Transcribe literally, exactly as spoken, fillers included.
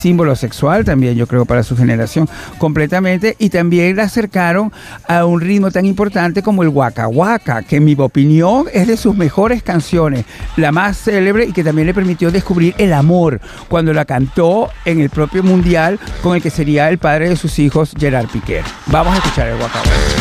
símbolo sexual también, yo creo, para su generación completamente, y también la acercaron a un ritmo tan importante como el Waka Waka, que en mi opinión es de sus mejores canciones, la más célebre, y que también le permitió descubrir el amor cuando la cantó en el propio mundial con el que sería el padre de sus hijos, Gerard Piqué. Vamos a escuchar el Waka Waka.